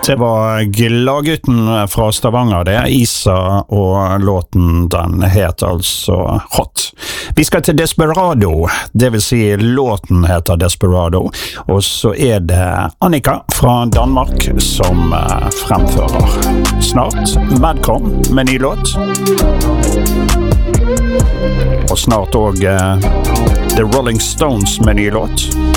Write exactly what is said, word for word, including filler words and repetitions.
Det var Gladgutten fra Stavanger, det er Isa, og låten den het altså Hot. Vi skal til Desperado, det vil si låten heter Desperado, og så er det Annika fra Danmark som uh, fremfører. Snart Madcom med ny låt. Og snart også uh, The Rolling Stones med ny låt.